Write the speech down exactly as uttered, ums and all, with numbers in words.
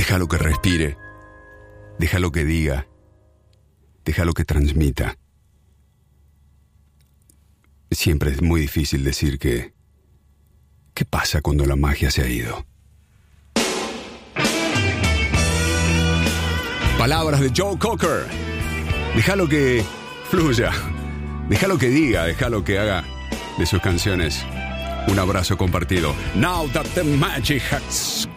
Déjalo que respire. Déjalo que diga. Déjalo que transmita. Siempre es muy difícil decir que... ¿Qué pasa cuando la magia se ha ido? Palabras de Joe Cocker. Déjalo que fluya. Déjalo que diga. Déjalo que haga de sus canciones un abrazo compartido. Now that the magic has